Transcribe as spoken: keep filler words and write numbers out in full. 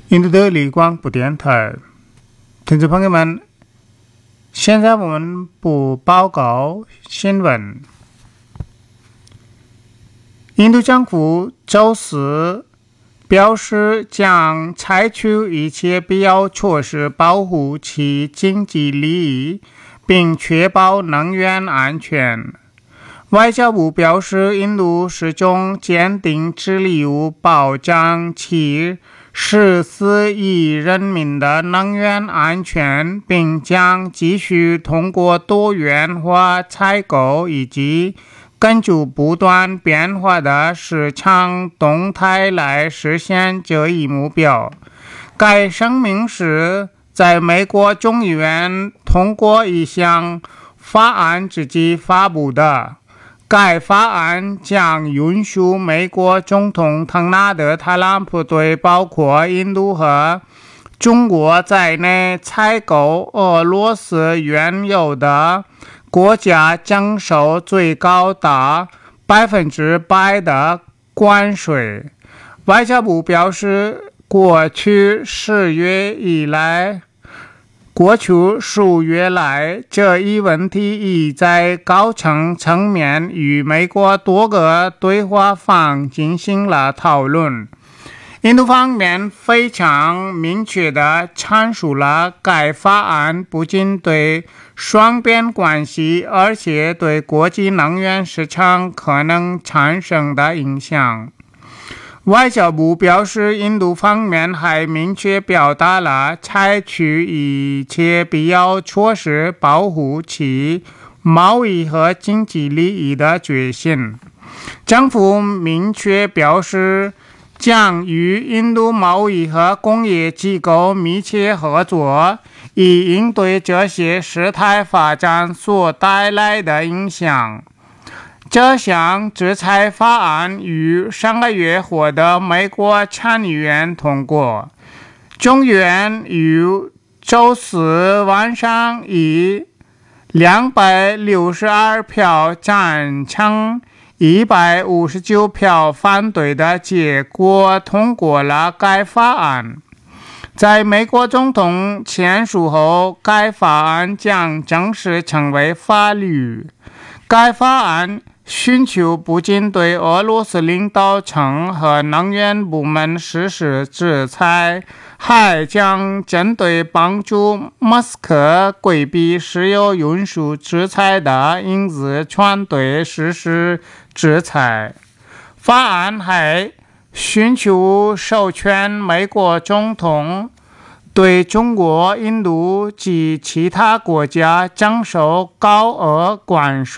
印度的李广播电台，听众朋友们，现在我们不报告新闻。印度政府周四表示将采取一切必要措施保护其经济利益，并确保能源安全。外交部表示，印度始终坚定致力于保障其十四亿人民的能源安全，并将继续通过多元化采购以及根据不断变化的市场动态来实现这一目标。该声明是在美国众议院通过一项法案之际发布的。该法案将允许美国总统特纳德·特朗普对包括印度和中国在内采购俄罗斯原油的国家征收最高达百分之百的关税。外交部表示，过去十月以来过去数月来，这一问题已在高层层面与美国多个对话方进行了讨论。印度方面非常明确地阐述了该法案不仅对双边关系，而且对国际能源市场可能产生的影响。外交部表示，印度方面还明确表达了采取一切必要措施保护其贸易和经济利益的决心。政府明确表示，将与印度贸易和工业机构密切合作，以应对这些事态发展所带来的影响。这项制裁法案于上个月获得美国参议院通过，众议院于周四晚上以两百六十二票赞成、一百五十九票反对的结果通过了该法案。在美国总统签署后，该法案将正式成为法律。该法案寻求不仅对俄罗斯领导层和能源部门实施制裁，还将针对帮助莫斯科规避石油运输制裁的影子船队实施制裁。法案还寻求授权美国总统对中国、印度及其他国家征收高额关税。